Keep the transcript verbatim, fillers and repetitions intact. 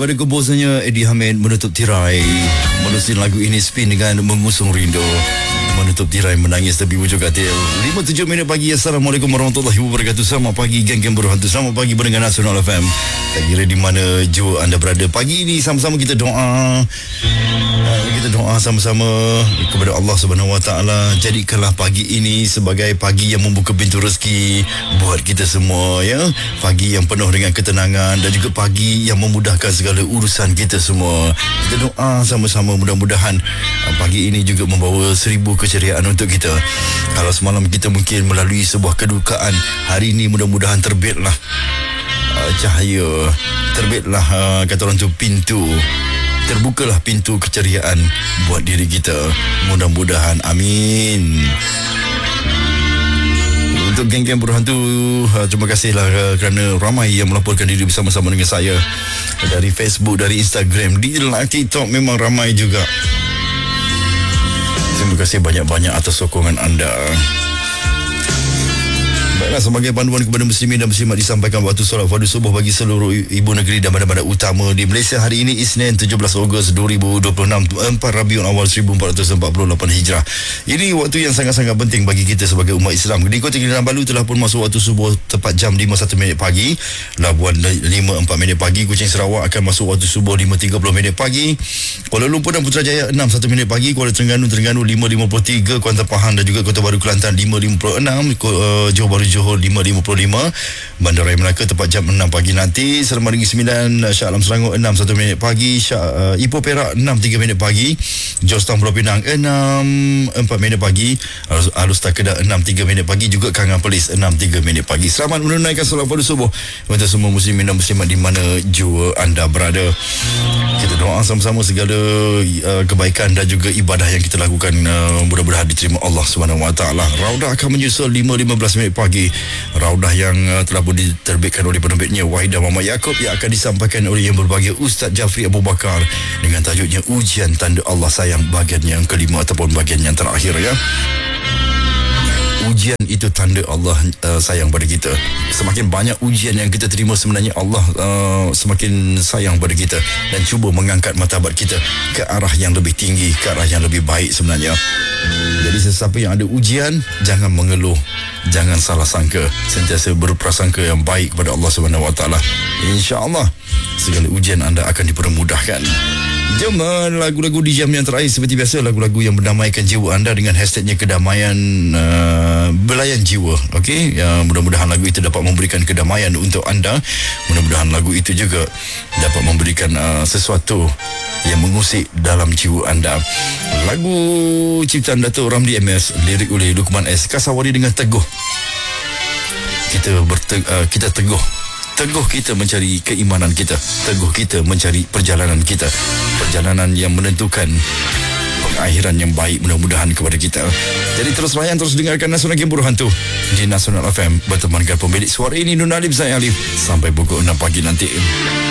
Daripada komposernya Eddie Hamid menutup tirai, menusin lagu ini Spin dengan Mengusung Rindu, menutup tirai Menangis Tepi Ujung Katil. lima tujuh minit pagi. Assalamualaikum warahmatullahi wabarakatuh. Selamat pagi geng-geng berhantu. Selamat pagi pendengar Nasional F M. Tak kira di mana jua anda berada. Pagi ini sama-sama kita doa. Kita doa sama-sama kepada Allah Subhanahu Wa Taala. Jadikanlah pagi ini sebagai pagi yang membuka pintu rezeki buat kita semua, ya. Pagi yang penuh dengan ketenangan dan juga pagi yang memudahkan segala urusan kita semua. Kita doa sama-sama mudah-mudahan pagi ini juga membawa seribu keceriaan untuk kita. Kalau semalam kita mungkin melalui sebuah kedukaan, hari ini mudah-mudahan terbitlah uh, cahaya, terbitlah uh, kata orang tu pintu, terbukalah pintu keceriaan buat diri kita. Mudah-mudahan, amin. Untuk geng-geng berhantu, terima kasihlah kerana ramai yang melaporkan diri bersama-sama dengan saya dari Facebook, dari Instagram, di TikTok memang ramai juga. Terima kasih banyak-banyak atas sokongan anda. Baiklah, sebagai panduan kepada muslimin dan muslimat disampaikan waktu solat fardu subuh bagi seluruh ibu negeri dan bandar-bandar utama di Malaysia hari ini Isnin tujuh belas Ogos dua ribu dua puluh enam, empat Rabiul Awal seribu empat ratus empat puluh lapan Hijrah. Ini waktu yang sangat-sangat penting bagi kita sebagai umat Islam. Di Kota Kinabalu telah pun masuk waktu subuh tepat jam lima satu minit pagi. Labuan lima empat minit pagi. Kuching Sarawak akan masuk waktu subuh lima tiga puluh minit pagi. Kuala Lumpur dan Putrajaya enam satu minit pagi. Kuala Terengganu Terengganu lima lima puluh tiga. Kuantan Pahang dan juga Kota Baru Kelantan lima lima puluh enam. Johor Bahru Johor lima lima puluh lima. Bandaraya Melaka tepat jam enam pagi nanti. Seremaringi sembilan. Shah Alam Selangor enam satu minit pagi. Shah, uh, Ipoh Perak enam tiga minit pagi. Georgetown Pulau Pinang enam empat minit pagi. Alus, Alus Takedah enam tiga minit pagi. Juga Kangan Perlis enam tiga minit pagi. Selamat menunaikan solat fardu subuh untuk semua muslimin dan muslimat di mana jua anda berada. Kita doa sama-sama segala uh, kebaikan dan juga ibadah yang kita lakukan uh, mudah-mudahan diterima Allah Subhanahu Wa Taala. Raudah akan menyusul lima lima belas minit pagi. Raudah yang uh, telah pun diterbitkan oleh penerbitnya Wahidah Muhammad Yaakob yang akan disampaikan oleh yang berbahagia Ustaz Jafri Abu Bakar dengan tajuknya Ujian Tanda Allah Sayang, bahagian yang kelima ataupun bahagian yang terakhir, ya. Ujian itu tanda Allah uh, sayang pada kita. Semakin banyak ujian yang kita terima, sebenarnya Allah uh, semakin sayang pada kita dan cuba mengangkat martabat kita ke arah yang lebih tinggi, ke arah yang lebih baik sebenarnya. Jadi sesiapa yang ada ujian, jangan mengeluh, jangan salah sangka, sentiasa berprasangka yang baik kepada Allah Subhanahu Wa Taala. Insya-Allah segala ujian anda akan dipermudahkan. Jom lagu-lagu di jam yang terakhir seperti biasa, lagu-lagu yang mendamaikan jiwa anda dengan hashtagnya kedamaian uh, belayan jiwa. Okey, ya, mudah-mudahan lagu itu dapat memberikan kedamaian untuk anda. Mudah-mudahan lagu itu juga dapat memberikan uh, sesuatu yang mengusik dalam jiwa anda. Lagu ciptaan Datuk Ramli M S, lirik oleh Luqman S. Kasawari dengan teguh. Kita berte- uh, kita teguh Teguh kita mencari keimanan kita, teguh kita mencari perjalanan kita, perjalanan yang menentukan pengakhiran yang baik mudah-mudahan kepada kita. Jadi terus layan, terus dengarkan Nasional Game Berhantu di Nasional F M bertemankan pemilik suara ini Nun Alif Zain Alif sampai pukul enam pagi nanti.